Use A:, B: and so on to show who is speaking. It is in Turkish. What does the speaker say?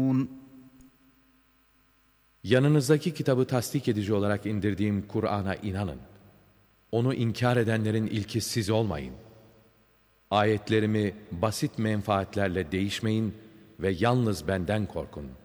A: Yanınızdaki kitabı tasdik edici olarak indirdiğim Kur'an'a inanın. Onu inkar edenlerin ilki siz olmayın. Ayetlerimi basit menfaatlerle değişmeyin ve yalnız benden korkun.